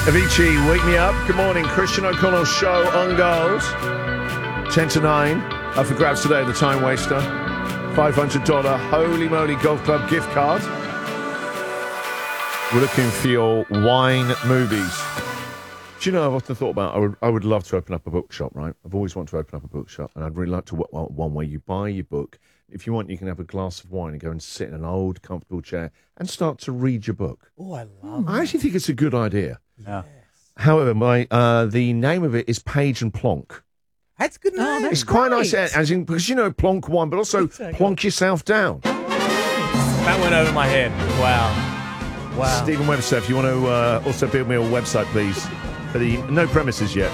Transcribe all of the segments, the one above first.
Avicii, Wake Me Up. Good morning. Christian O'Connell show on goals. 10 to 9. Up for grabs today, the time waster. $500 Holy Moly Golf Club gift card. We're looking for your wine movies. Do you know, I've often thought about, I would love to open up a bookshop, right? I've always wanted to open up a bookshop, and I'd really like to work one where you buy your book. If you want, you can have a glass of wine and go and sit in an old, comfortable chair and start to read your book. Oh, I love I actually think it's a good idea. Yeah. However, the name of it is Page and Plonk. That's a good name. It's quite nice, as in, because, you know, plonk wine, but also plonk yourself down. That went over my head. Wow. Stephen Webster, if you want to also build me a website, please. For the no premises yet.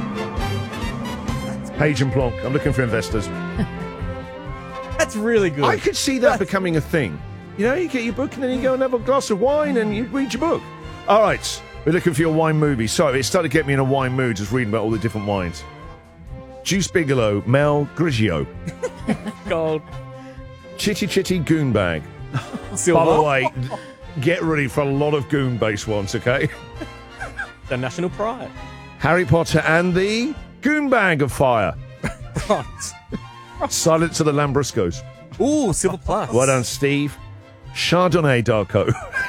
Page and Plonk. I'm looking for investors. That's really good. I could see that becoming a thing. You know, you get your book and then you go and have a glass of wine and you read your book. All right, we're looking for your wine movie. So it started to get me in a wine mood just reading about all the different wines. Juice Bigelow, Mel Grigio. Gold. Chitty Chitty Goon Bag. Silver. By the way, get ready for a lot of goon-based ones, okay? The national pride. Harry Potter and the Goon Bag of Fire. Bronze. Silence of the Lambruscos. Ooh, Silver Plus. Well done, Steve. Chardonnay Darko.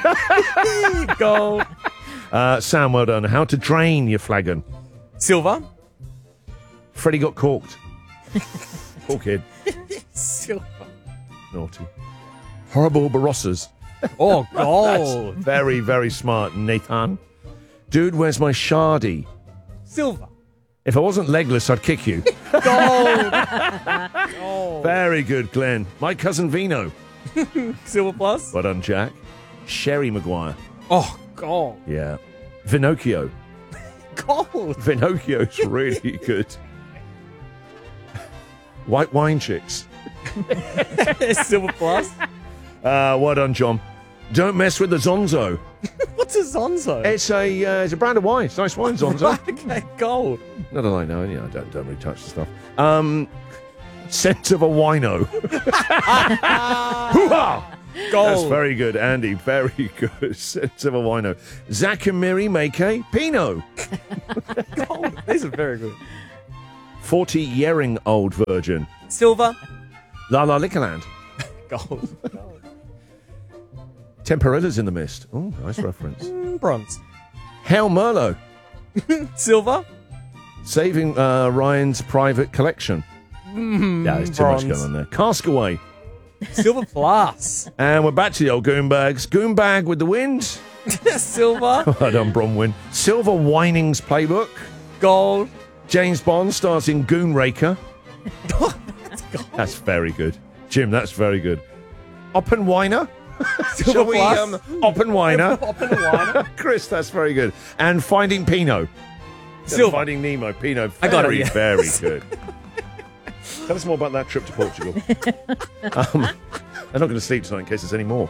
Gold. Sam, well done. How to drain your flagon. Silver. Freddie got corked. Poor kid. Silver. Naughty. Horrible Barossas. Oh, gold. Very, very smart, Nathan. Dude, where's my shardy? Silver. If I wasn't legless, I'd kick you. Gold. Very good, Glenn. My cousin Vino. Silver Plus. Well done, Jack. Sherry Maguire. Oh, gold. Yeah. Vinocchio. Gold. Vinocchio's really good. White Wine Chicks. Silver Plus. Well done, John. Don't mess with the Zonzo. What's a Zonzo? It's a brand of wine. It's nice wine, Zonzo. Okay, gold. Not that I know. You know, I don't really touch the stuff. Scent of a wino. Hoo-ha! Gold. That's very good, Andy. Very good. Scent of a wino. Zach and Miri make a Pinot. Gold. These are very good. 40-yearing-old virgin. Silver. La La Liquorland. Gold. Temperella's in the mist. Oh, nice reference. Bronze. Hell Merlot. Silver. Saving Ryan's private collection. Yeah, there's too much going on there. Caskaway. Silver Plus. And we're back to the old goon bags. Goon bag with the wind. Silver. Well done, Bronwyn. Silver Whinings Playbook. Gold. James Bond stars in Goonraker. That's gold. That's very good. Jim, that's very good. Oppenweiner. Silver Shall we, Plus. Oppenweiner. Oppenweiner. Chris, that's very good. And Finding Pinot. Silver. Finding Nemo. Pinot. I got it, Very, yeah. very good. Tell us more about that trip to Portugal. I'm not going to sleep tonight in case there's any more.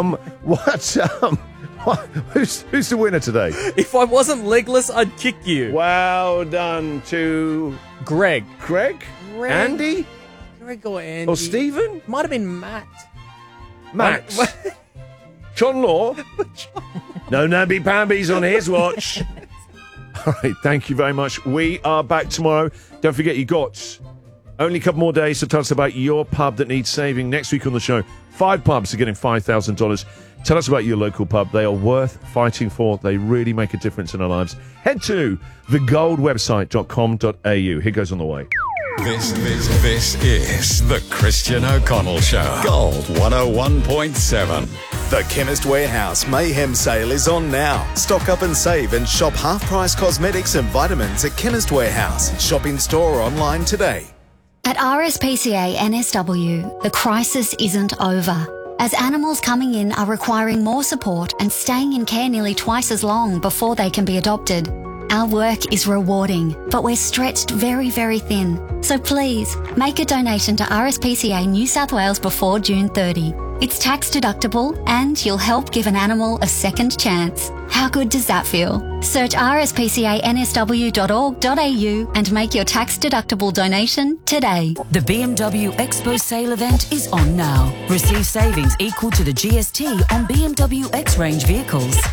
Who's the winner today? If I wasn't legless, I'd kick you. Well done to Greg. Greg? Andy? Greg or Andy? Or Stephen? Might have been Matt. Max? John Law? No namby-pambies on his watch. All right, thank you very much. We are back tomorrow. Don't forget, you got only a couple more days to tell us about your pub that needs saving. Next week on the show, 5 pubs are getting $5,000. Tell us about your local pub. They are worth fighting for. They really make a difference in our lives. Head to thegoldwebsite.com.au. Here goes on the way. This is the Christian O'Connell Show. Gold 101.7. The Chemist Warehouse Mayhem Sale is on now. Stock up and save and shop half-price cosmetics and vitamins at Chemist Warehouse. Shop in store or online today. At RSPCA NSW, the crisis isn't over, as animals coming in are requiring more support and staying in care nearly twice as long before they can be adopted. Our work is rewarding, but we're stretched very, very thin. So please, make a donation to RSPCA New South Wales before June 30. It's tax deductible and you'll help give an animal a second chance. How good does that feel? Search rspcansw.org.au and make your tax deductible donation today. The BMW Expo sale event is on now. Receive savings equal to the GST on BMW X range vehicles. Experience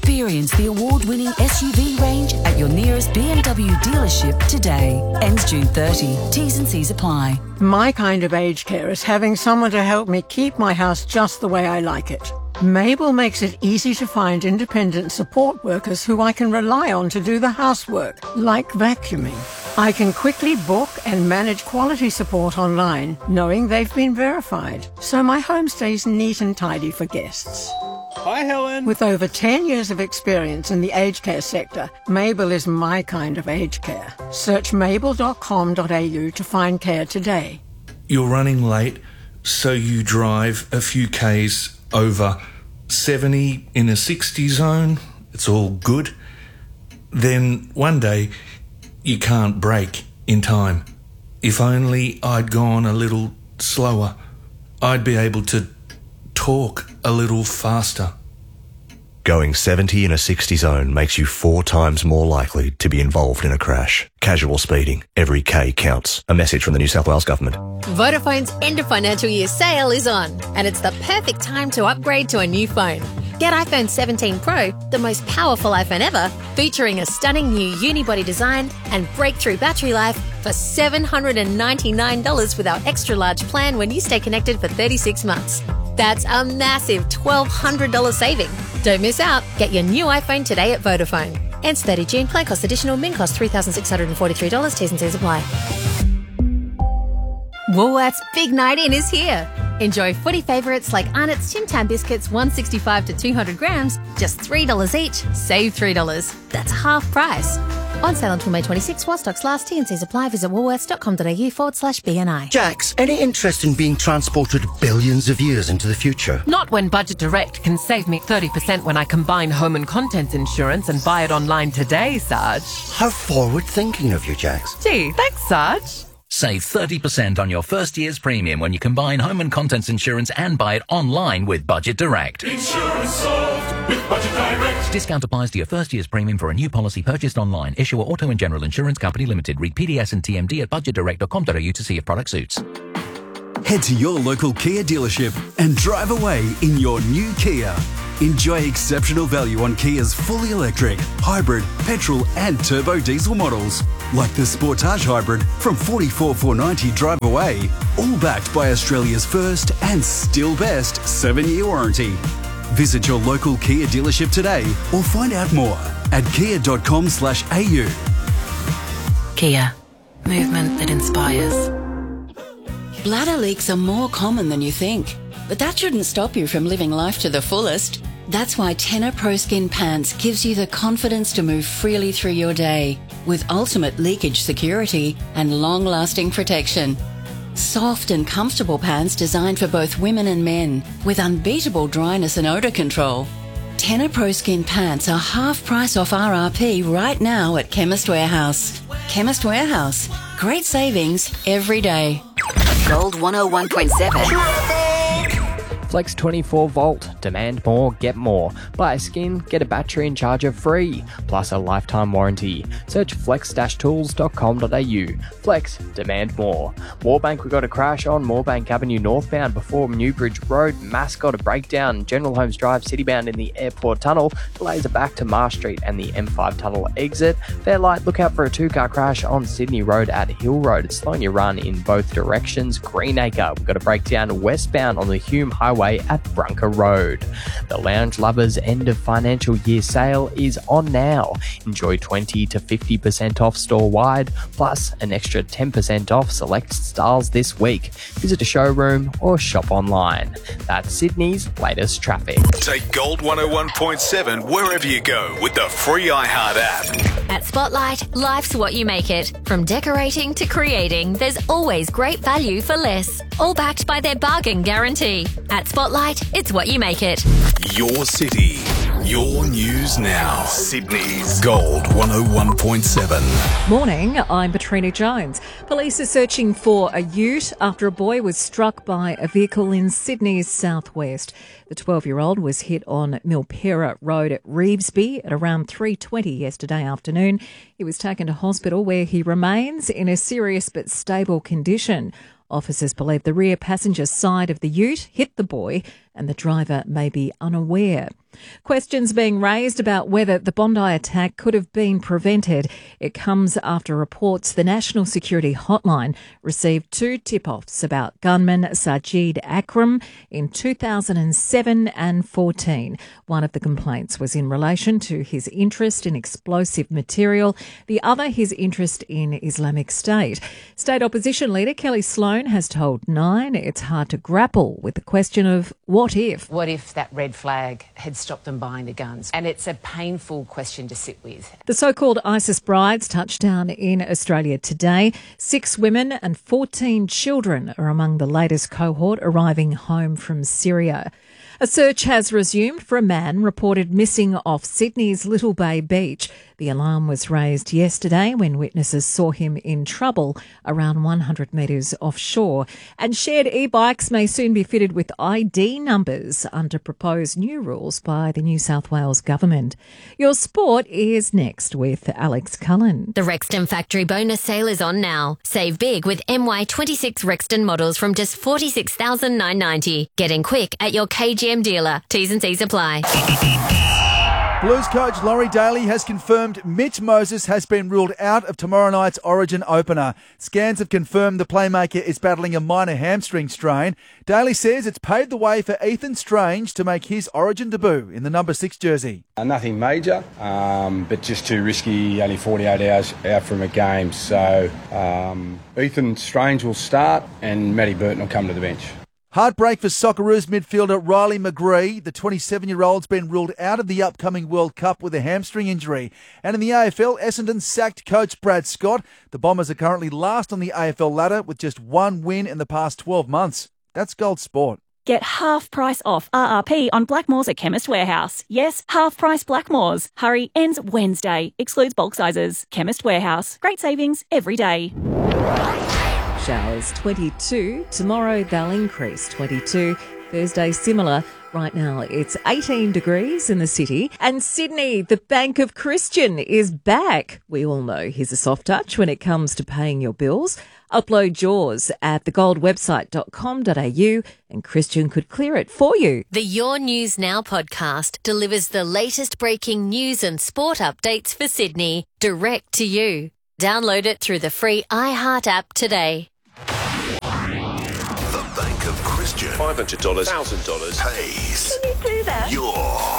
Experience the award-winning SUV range at your nearest BMW dealership today. Ends June 30. T's and C's apply. My kind of aged care is having someone to help me keep my house just the way I like it. Mabel makes it easy to find independent support workers who I can rely on to do the housework, like vacuuming. I can quickly book and manage quality support online, knowing they've been verified, so my home stays neat and tidy for guests. Hi, Helen. With over 10 years of experience in the aged care sector, Mabel is my kind of aged care. Search mabel.com.au to find care today. You're running late, so you drive a few Ks over 70 in a 60 zone. It's all good. Then one day you can't brake in time. If only I'd gone a little slower, I'd be able to talk a little faster. Going 70 in a 60 zone makes you 4 times more likely to be involved in a crash. Casual speeding. Every K counts. A message from the New South Wales Government. Vodafone's end of financial year sale is on, and it's the perfect time to upgrade to a new phone. Get iPhone 17 Pro, the most powerful iPhone ever, featuring a stunning new unibody design and breakthrough battery life for $799 with our extra large plan when you stay connected for 36 months. That's a massive $1,200 saving. Don't miss out. Get your new iPhone today at Vodafone. Ends 30 June. Plan cost additional. Min cost $3,643. T's and C's apply. Woolworths Big Night In is here. Enjoy footy favourites like Arnott's Tim Tam biscuits, 165 to 200 grams, just $3 each. Save $3. That's half price. On sale until May 26 while stocks last. T&Cs apply. Visit woolworths.com.au/BNI. Jax, any interest in being transported billions of years into the future? Not when Budget Direct can save me 30% when I combine home and contents insurance and buy it online today, Sarge. How forward-thinking of you, Jax. Gee, thanks, Sarge. Save 30% on your first year's premium when you combine home and contents insurance and buy it online with Budget Direct. Insurance solved with Budget Direct. Discount applies to your first year's premium for a new policy purchased online. Issuer Auto and General Insurance Company Limited. Read PDS and TMD at budgetdirect.com.au to see if product suits. Head to your local Kia dealership and drive away in your new Kia. Enjoy exceptional value on Kia's fully electric, hybrid, petrol and turbo diesel models, like the Sportage Hybrid from $44,490 drive away, all backed by Australia's first and still best 7-year warranty. Visit your local Kia dealership today or find out more at kia.com/au. Kia. Movement that inspires. Bladder leaks are more common than you think, but that shouldn't stop you from living life to the fullest. That's why Tena Pro Skin Pants gives you the confidence to move freely through your day with ultimate leakage security and long-lasting protection. Soft and comfortable pants designed for both women and men with unbeatable dryness and odour control. Tena Pro Skin Pants are half price off RRP right now at Chemist Warehouse. Chemist Warehouse. Great savings every day. Gold 101.7. Flex 24 volt. Demand more, get more. Buy a skin, get a battery and charger free, plus a lifetime warranty. Search flex-tools.com.au. Flex, demand more. Moorebank, we got a crash on Moorebank Avenue northbound before Newbridge Road. Mass got a breakdown. General Holmes Drive citybound in the airport tunnel. Delays are back to Marsh Street and the M5 tunnel exit. Fairlight, look out for a 2-car crash on Sydney Road at Hill Road. It's slowing your run in both directions. Greenacre, we've got a breakdown westbound on the Hume Highway at Brunker Road. The Lounge Lovers end of financial year sale is on now. Enjoy 20 to 50% off store-wide, plus an extra 10% off select styles this week. Visit a showroom or shop online. That's Sydney's latest traffic. Take Gold 101.7 wherever you go with the free iHeart app. At Spotlight, life's what you make it. From decorating to creating, there's always great value for less. All backed by their bargain guarantee. At Spotlight, it's what you make it. Your city, your news now. Sydney's Gold 101.7. Morning, I'm Patrina Jones. Police are searching for a ute after a boy was struck by a vehicle in Sydney's southwest. The 12-year-old was hit on Milpera Road at Revesby at around 3:20 yesterday afternoon. He was taken to hospital where he remains in a serious but stable condition. Officers believe the rear passenger side of the ute hit the boy and the driver may be unaware. Questions being raised about whether the Bondi attack could have been prevented. It comes after reports the National Security Hotline received 2 tip-offs about gunman Sajid Akram in 2007 and 14. One of the complaints was in relation to his interest in explosive material, the other his interest in Islamic State. State Opposition Leader Kelly Sloan has told Nine it's hard to grapple with the question of what if. What if that red flag had stopped them buying the guns? And it's a painful question to sit with. The so-called ISIS brides touched down in Australia today. 6 women and 14 children are among the latest cohort arriving home from Syria. A search has resumed for a man reported missing off Sydney's Little Bay Beach. The alarm was raised yesterday when witnesses saw him in trouble around 100 metres offshore. And shared e-bikes may soon be fitted with ID numbers under proposed new rules by the New South Wales government. Your sport is next with Alex Cullen. The Rexton Factory bonus sale is on now. Save big with MY26 Rexton models from just $46,990. Get in quick at your KGM dealer. T's and C's apply. Blues coach Laurie Daly has confirmed Mitch Moses has been ruled out of tomorrow night's Origin opener. Scans have confirmed the playmaker is battling a minor hamstring strain. Daly says it's paved the way for Ethan Strange to make his Origin debut in the number 6 jersey. Nothing major, but just too risky, only 48 hours out from a game. So Ethan Strange will start and Matty Burton will come to the bench. Heartbreak for Socceroos midfielder Riley McGree. The 27-year-old's been ruled out of the upcoming World Cup with a hamstring injury. And in the AFL, Essendon sacked coach Brad Scott. The Bombers are currently last on the AFL ladder with just 1 win in the past 12 months. That's Gold Sport. Get half price off RRP on Blackmores at Chemist Warehouse. Yes, half price Blackmores. Hurry, ends Wednesday. Excludes bulk sizes. Chemist Warehouse. Great savings every day. Showers 22. Tomorrow they'll increase 22. Thursday similar. Right now it's 18 degrees in the city. And Sydney, the Bank of Christian is back. We all know he's a soft touch when it comes to paying your bills. Upload yours at thegoldwebsite.com.au and Christian could clear it for you. The Your News Now podcast delivers the latest breaking news and sport updates for Sydney direct to you. Download it through the free iHeart app today. The Bank of Christian. $500, $1,000 pays. Can you do that? Your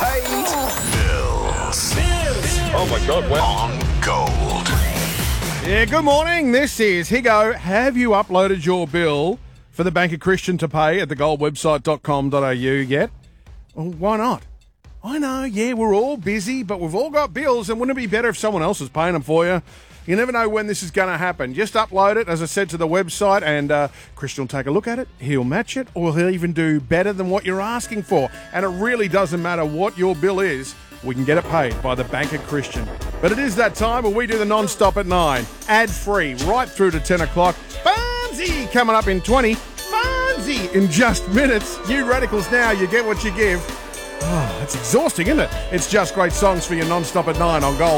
bills. Oh my God, well. On Gold. Yeah, good morning. This is Higo. Have you uploaded your bill for the Bank of Christian to pay at thegoldwebsite.com.au yet? Well, why not? I know, yeah, we're all busy, but we've all got bills, and wouldn't it be better if someone else was paying them for you? You never know when this is going to happen. Just upload it, as I said, to the website, and Christian will take a look at it. He'll match it, or he'll even do better than what you're asking for. And it really doesn't matter what your bill is. We can get it paid by the Bank of Christian. But it is that time where we do the non-stop at 9. Ad-free, right through to 10 o'clock. Barnsey coming up in 20. Barnsey in just minutes. New Radicals now, you get what you give. Oh, it's exhausting, isn't it? It's just great songs for your non-stop at 9 on Gold.